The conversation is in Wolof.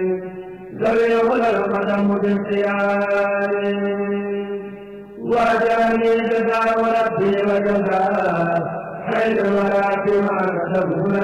ذوي القدم بالخيار وجاني جزاء ربي وجزاء خير الورى بما كتبنا